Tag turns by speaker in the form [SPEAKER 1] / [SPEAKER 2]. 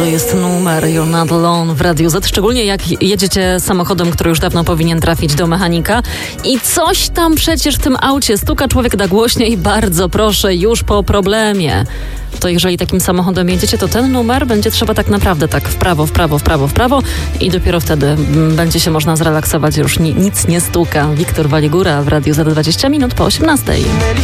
[SPEAKER 1] To jest numer You're Not Alone w Radiu Z, szczególnie jak jedziecie samochodem, który już dawno powinien trafić do mechanika i coś tam przecież w tym aucie stuka, człowiek da głośniej, bardzo proszę, już po problemie. To jeżeli takim samochodem jedziecie, to ten numer będzie trzeba tak naprawdę tak w prawo i dopiero wtedy będzie się można zrelaksować, już nic nie stuka. Wiktor Waligura w Radiu Z 20 minut po 18.